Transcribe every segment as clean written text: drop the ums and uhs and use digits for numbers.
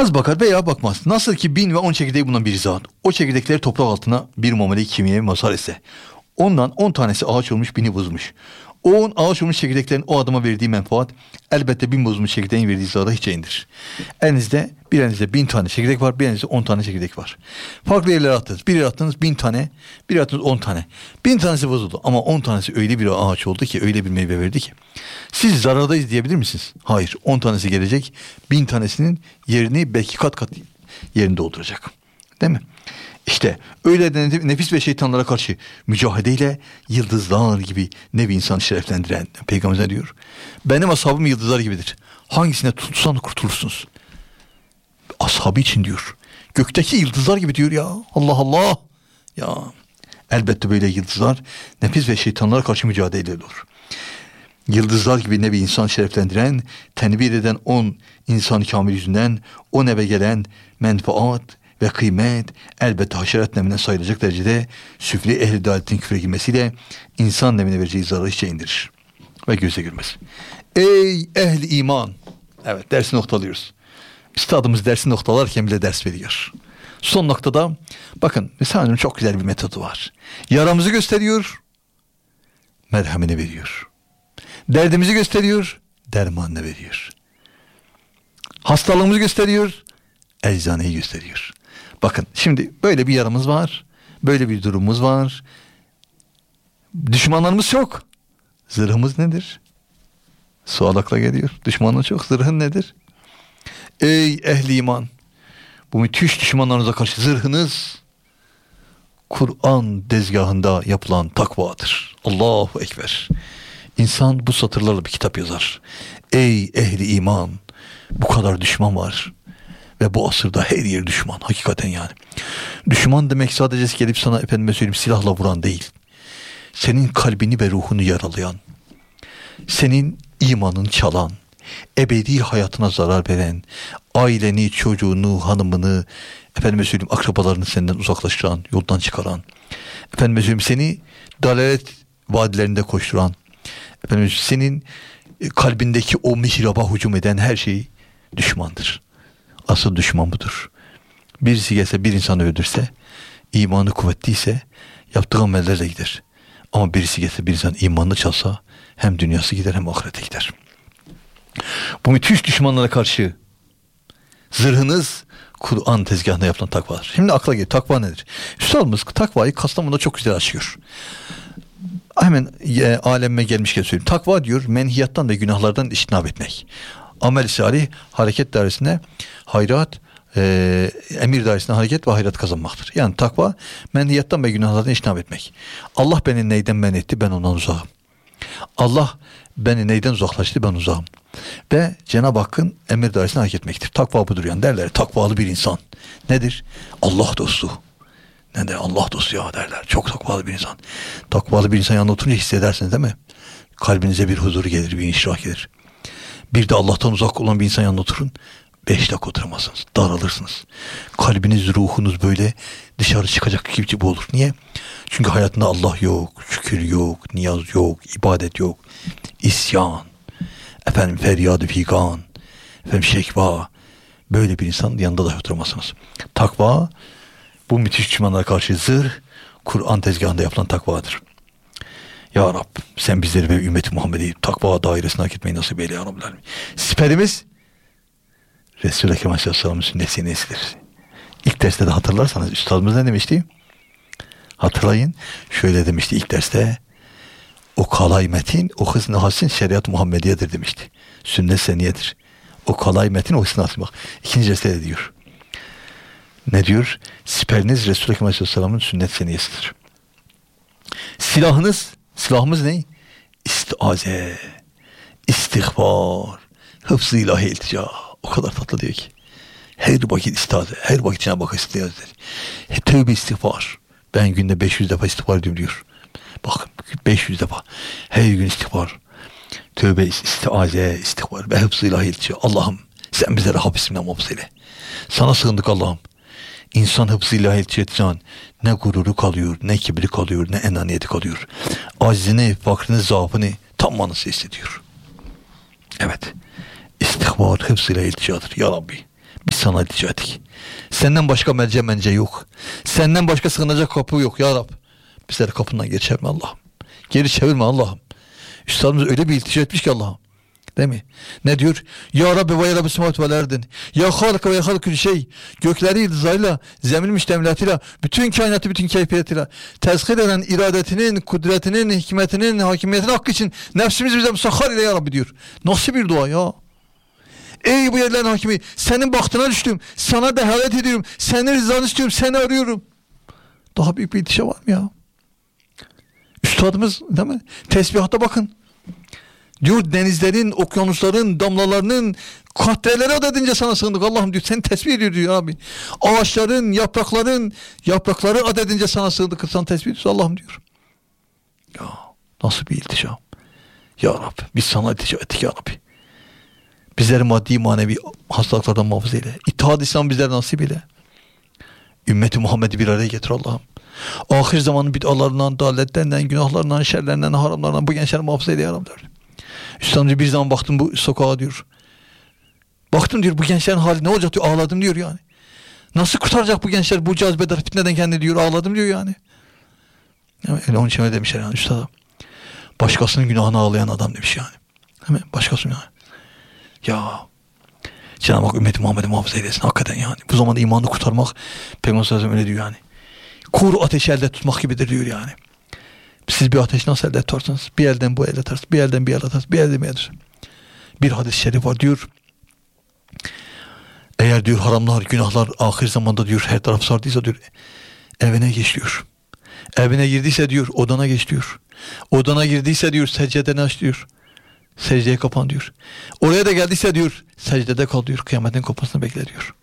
Az bakar veya bakmaz. Nasıl ki 1000 ve 10 çekirdeği bulunan bir zat o çekirdekleri toprak altına bir muamele-i kimyaya mazhar etse, ondan 10 tanesi ağaç olmuş, 1000'i bozmuş. O 10 ağaç olmuş çekirdeklerin o adama verdiği menfaat elbette 1000 bozulmuş çekirdeğin verdiği zarara hiç indir. Bir elinizde 1000 tane çekirdek var, bir elinizde 10 tane çekirdek var. Farklı yerlere attınız. Bir yere attınız 1000 tane, bir yere attınız 10 tane. 1000 tanesi bozuldu ama 10 tanesi öyle bir ağaç oldu ki, öyle bir meyve verdi ki. Siz zarardayız diyebilir misiniz? Hayır. 10 tanesi gelecek, 1000 tanesinin yerini belki kat kat yerini dolduracak. Değil mi? İşte öyle de nefis ve şeytanlara karşı mücadeleyle yıldızlar gibi nevi insanı şereflendiren Peygamber diyor. Benim ashabım yıldızlar gibidir. Hangisine tutsan kurtulursunuz. Ashabı için diyor. Gökteki yıldızlar gibi diyor ya. Allah Allah. Ya elbette böyle yıldızlar nefis ve şeytanlara karşı mücadele ediyor. Yıldızlar gibi nevi insan şereflendiren, tenvir eden 10 insan kamil yüzünden o neve gelen menfaat ve kıymet elbette haşerat nevine sayılacak derecede süfli ehli dalaletin küfre girmesiyle insan nevine vereceği zararı hiçe indirir ve göze girmez. Ey ehli iman! Evet, dersi noktalıyoruz. Üstadımız dersi noktalarken bile ders veriyor. Son noktada bakın mesela çok güzel bir metodu var. Yaramızı gösteriyor, merhamini veriyor. Derdimizi gösteriyor, dermanını veriyor. Hastalığımızı gösteriyor, eczaneyi gösteriyor. Bakın şimdi böyle bir yaramız var, böyle bir durumumuz var. Düşmanlarımız çok. Zırhımız nedir? Sual akla geliyor. Düşmanın çok, zırhın nedir? Ey ehli iman! Bu müthiş düşmanlarınıza karşı zırhınız Kur'an dezgahında yapılan takvadır. Allahu Ekber. İnsan bu satırlarla bir kitap yazar. Ey ehli iman! Bu kadar düşman var. Ve bu asırda her yer düşman. Hakikaten yani. Düşman demek sadece gelip sana efendime söyleyeyim silahla vuran değil. Senin kalbini ve ruhunu yaralayan, senin imanını çalan, ebedi hayatına zarar veren, aileni, çocuğunu, hanımını, efendime söyleyeyim akrabalarını senden uzaklaştıran, yoldan çıkaran, efendime söyleyeyim seni dalalet vadilerinde koşturan, efendime senin kalbindeki o mihraba hücum eden her şey düşmandır. Asıl düşman budur. Birisi gelse bir insanı öldürse, imanı kuvvetliyse yaptığı amellerle gider. Ama birisi gelse bir insan imanını çalsa hem dünyası gider hem ahirete gider. Bu müthiş düşmanlara karşı zırhınız Kur'an tezgahında yapılan takvadır. Şimdi akla geliyor. Takva nedir? Üstadımız takvayı Kastamonu'da çok güzel açıyor. Hemen aleme gelmişken söyleyeyim. Takva diyor menhiyattan ve günahlardan iştinab etmek. Amel-i salih hareket dairesinde hayrat, emir dairesinde hareket ve hayrat kazanmaktır. Yani takva menhiyattan ve günahlardan iştinab etmek. Allah beni neyden men etti, ben ondan uzağım. Allah beni neyden uzaklaştı, ben uzağım. Ve Cenab-ı Hakk'ın emir dairesinde hareket etmektir. Takva budur yani derler. Takvalı bir insan. Nedir? Allah dostu. Ne de Allah dostu ya derler. Çok takvalı bir insan. Takvalı bir insan yanında oturunca hissedersiniz değil mi? Kalbinize bir huzur gelir, bir inşirah gelir. Bir de Allah'tan uzak olan bir insan yanında oturun. 5 dakika oturamazsınız. Daralırsınız. Kalbiniz, ruhunuz böyle dışarı çıkacak gibi olur. Niye? Çünkü hayatında Allah yok, şükür yok, niyaz yok, ibadet yok. İsyan, efendim feryadı figan, efendim şekva. Böyle bir insan yanında da oturamazsınız. Takva, bu müthiş düşmanlara karşı zırh, Kur'an tezgahında yapılan takvadır. Ya Rab sen bizleri ve ümmeti Muhammed'i takva dairesine hak etmeyi nasip eyle ya Rabbi. Siperimiz Resul-i Ekrem Aleyhisselam'ın sünneti nesidir? İlk derste de hatırlarsanız üstadımız ne demişti? Hatırlayın. Şöyle demişti ilk derste. O kalay metin, o hızn-ı hasin şeriat-ı Muhammediye'dir demişti. Sünnet seniyedir. O kalay metin, o hızn-ı hasin. Bak ikinci derste de diyor. Ne diyor? Siperiniz Resul-i Ekrem Aleyhisselam'ın sünnet seniyesidir. Silahımız ne? İstiaze, istihbar, hıfz-ı ilahi iltica. O kadar tatlı diyor ki. Her vakit istiaze, her vakit Cenab-ı Hak istiaze. Tövbe istiğfar. Ben günde 500 defa istiğfar ediyorum diyor. Bakın 500 defa. Her gün istiğfar. Tövbe, istiaze, istiğfar ve hıfz-ı ilahi iltica. Allah'ım sen bizlere hapisinden muhafaza eyle. Sana sığındık Allah'ım. İnsan hıfz-ı ilahi iltica ne gururu kalıyor, ne kibri kalıyor, ne enaniyeti kalıyor. Acizini, fakrını, zaafını tam manası hissediyor. Evet. İstihbar hıfz-ı ilahi ilticadır. Ya Rabbi Biz sana iltica ettik. Senden başka mence yok. Senden başka sığınacak kapı yok ya Rab. Bizleri kapından geri çevirme Allah'ım. Geri çevirme Allah'ım. Üstadımız öyle bir iltica etmiş ki Allah'ım. Değil mi? Ne diyor? Ya Rabbi ve ya Rabbi semavat vel erdin. Ya Halık ve ya Halıkül şey. Gökleri yıldızlarıyla, zemin müştemilatıyla, bütün kainatı, bütün keyfiyetiyle tezkir eden iradetinin, kudretinin, hikmetinin, hakimiyetinin hakkı için nefsimizi bize musahhar ile ya Rabbi diyor. Nasıl bir dua ya? Ey bu yerlerin hakimi, senin bahtına düştüm. Sana dehavet ediyorum. Senin rızanı istiyorum. Seni arıyorum. Daha büyük bir iltica var mı ya? Üstadımız değil mi? Tesbihata bakın. Diyor denizlerin, okyanusların, damlalarının katreleri adedince sana sığındık Allah'ım diyor. Seni tesbih ediyor diyor abi. Ağaçların, yaprakları adedince sana sığındık. Sana tesbih ediyoruz Allah'ım diyor. Ya nasıl bir iltica? Ya Rabbi biz sana iltica ettik ya Rabbi. Bizleri maddi manevi hastalıklardan muhafaza eyle. İttihad İslam bizlere nasip eyle. Ümmeti Muhammed'i bir araya getir Allah'ım. Ahir zamanın bid'alarından, daletlerinden, günahlarından, şerlerinden, haramlarından bu gençleri muhafaza eyle ya Rabbi. Üstadımcı bir zaman baktım bu sokağa diyor. Baktım diyor bu gençlerin hali ne olacak diyor. Ağladım diyor yani. Nasıl kurtaracak bu gençler bu cazibedar fitneden kendini diyor. Ağladım diyor yani. Yani onun için öyle demişler yani üstada. Başkasının günahına ağlayan adam demiş yani. Değil mi? Başkasının günahı. Ya Cenab-ı Hak ümmeti Muhammed'i muhafaza eylesin hakikaten yani. Bu zamanda imanı kurtarmak Peygamber sallallahu aleyhi ve sellem öyle diyor yani. Kuru ateşi elde tutmak gibidir diyor yani. Siz bir ateş nasıl elde tutarsınız? Bir elden bu elde tutarsınız, bir elden bir elde tutarsınız, bir elden bir elde tutarsınız. Bir hadis-i şerif var diyor. Eğer diyor haramlar, günahlar ahir zamanda diyor her taraf sardıysa diyor evine geç diyor. Evine girdiyse diyor odana geç diyor. Odana girdiyse diyor secdeden aç diyor. Secdeye kapan diyor. Oraya da geldiyse diyor secdede kal diyor. Kıyametin kopmasını bekle diyor.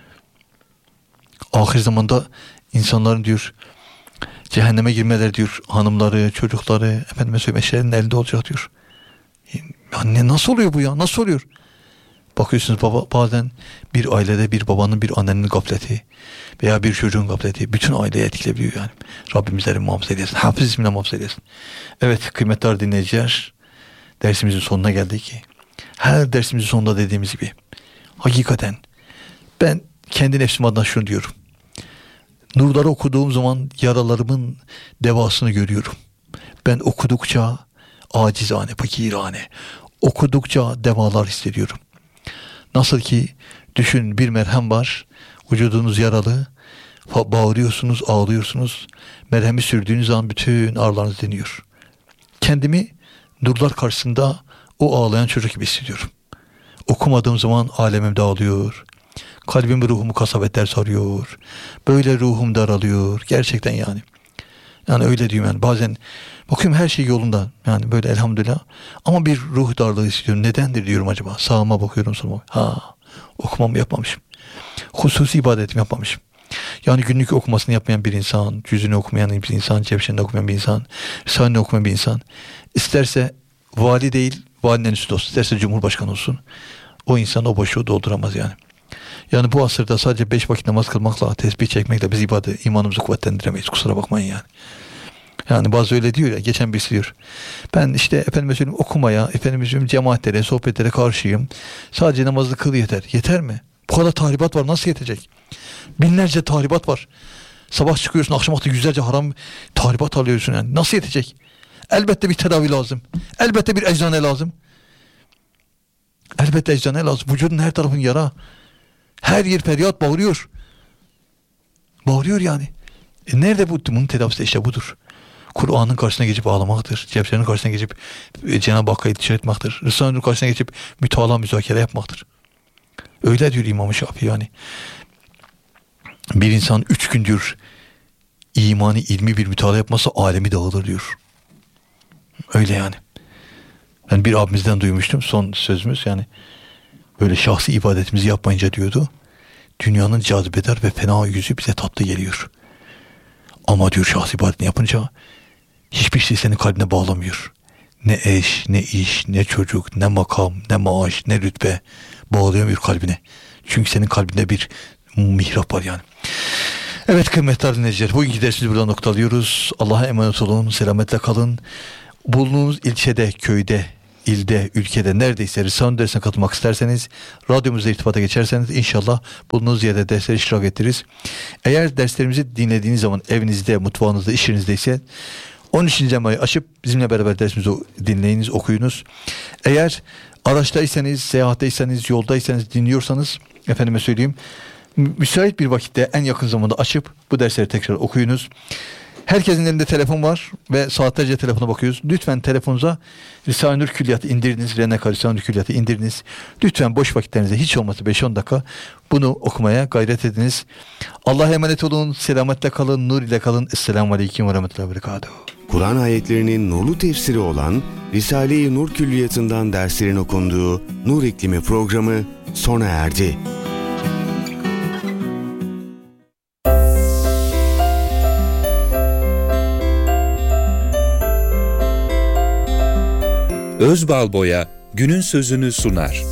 Ahir zamanda insanların diyor cehenneme girmeleri diyor hanımları, çocukları, efendime söyleyeyim eşlerinin elinde olacak diyor. Yani nasıl oluyor bu ya? Nasıl oluyor? Bakıyorsunuz bazen bir ailede bir babanın bir annenin gafleti veya bir çocuğun gafleti bütün aileyi etkileyebiliyor yani. Rabbim bizleri muhafaza eylesin. Hafız ismine muhafaza eylesin. Evet kıymetli dinleyiciler dersimizin sonuna geldik. Her dersimizin sonunda dediğimiz gibi hakikaten ben kendi nefsim adına şunu diyorum. Nurları okuduğum zaman yaralarımın devasını görüyorum. Ben okudukça acizane, fakirane, okudukça devalar hissediyorum. Nasıl ki düşün bir merhem var, vücudunuz yaralı, bağırıyorsunuz, ağlıyorsunuz. Merhemi sürdüğünüz zaman bütün ağrılarınız diniyor. Kendimi nurlar karşısında o ağlayan çocuk gibi hissediyorum. Okumadığım zaman alemim dağılıyor. Kalbim ruhumu kasvetler sarıyor. Böyle ruhum daralıyor. Gerçekten yani. Yani öyle diyorum yani. Bazen bakıyorum her şey yolunda. Yani böyle elhamdülillah. Ama bir ruh darlığı hissediyorum. Nedendir diyorum acaba. Sağıma bakıyorum soluma. Okumamı yapmamışım. Hususi ibadetimi yapmamışım. Yani günlük okumasını yapmayan bir insan, cüzünü okumayan bir insan, cevşenini okumayan bir insan, Risale'ni okumayan bir insan. İsterse vali değil, valinin üstü olsun. İsterse cumhurbaşkanı olsun. O insan o boşluğu dolduramaz yani. Yani bu asırda sadece 5 vakit namaz kılmakla, tesbih çekmekle biz imanımızı kuvvetlendiremeyiz. Kusura bakmayın yani. Yani bazı öyle diyor ya, geçen birisi diyor. Ben işte efendime söyleyeyim okumaya, efendime söyleyeyim cemaatlere, sohbetlere karşıyım. Sadece namazı kıl yeter. Yeter mi? Bu kadar tahribat var, nasıl yetecek? Binlerce tahribat var. Sabah çıkıyorsun, akşam vakti yüzlerce haram tahribat alıyorsun yani. Nasıl yetecek? Elbette bir tedavi lazım. Elbette bir eczane lazım. Elbette eczane lazım. Vücudun her tarafın yara. Her yer feryat bağırıyor. Bağırıyor yani. Nerede bu? Bunun tedavisi işte budur. Kur'an'ın karşısına geçip ağlamaktır. Cevşen'in karşısına geçip Cenab-ı Hakk'a iltica etmektir. Risale'nin karşısına geçip mütalaa, müzakere yapmaktır. Öyle diyor İmam-ı Şafii yani. Bir insan 3 gün diyor imani, ilmi bir mütalaa yapmazsa alemi dağılır diyor. Öyle yani. Ben bir abimizden duymuştum son sözümüz yani. Böyle şahsi ibadetimizi yapmayınca diyordu. Dünyanın cazibedar ve fena yüzü bize tatlı geliyor. Ama diyor şahsi ibadetini yapınca hiçbir şey senin kalbine bağlamıyor. Ne eş, ne iş, ne çocuk, ne makam, ne maaş, ne rütbe bağlayamıyor kalbine. Çünkü senin kalbinde bir mihrap var yani. Evet kıymetli dinleyiciler, bugünkü dersimizi burada noktalıyoruz. Allah'a emanet olun, selametle kalın. Bulunduğunuz ilçede, köyde, ilde, ülkede neredeyse Risale-i Nur dersine katılmak isterseniz radyomuzla irtibata geçerseniz inşallah bulunduğunuz yerde derslere iştirak ettiririz. Eğer derslerimizi dinlediğiniz zaman evinizde, mutfağınızda, iş yerinizdeyse 13. Mayı açıp bizimle beraber dersimizi dinleyiniz, okuyunuz. Eğer araçtaysanız, seyahatteysanız, yoldaysanız, dinliyorsanız efendime söyleyeyim, müsait bir vakitte en yakın zamanda açıp bu dersleri tekrar okuyunuz. Herkesin elinde telefon var ve saatlerce telefona bakıyoruz. Lütfen telefonunuza Risale-i Nur Külliyatı indiriniz. Reneka Risale-i Nur Külliyatı indiriniz. Lütfen boş vakitlerinizde hiç olmazsa 5-10 dakika bunu okumaya gayret ediniz. Allah'a emanet olun. Selametle kalın. Nur ile kalın. Esselamu Aleyküm ve Rahmetullahi ve Berekatuhu. Kur'an ayetlerinin nurlu tefsiri olan Risale-i Nur Külliyatı'ndan derslerin okunduğu Nur İklimi programı sona erdi. Özbalboya günün sözünü sunar.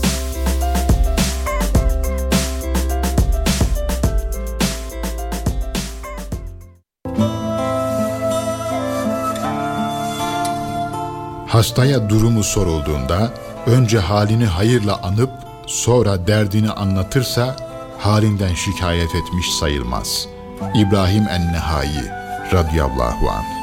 Hastaya durumu sorulduğunda önce halini hayırla anıp sonra derdini anlatırsa halinden şikayet etmiş sayılmaz. İbrahim en-Nehai radıyallahu anh.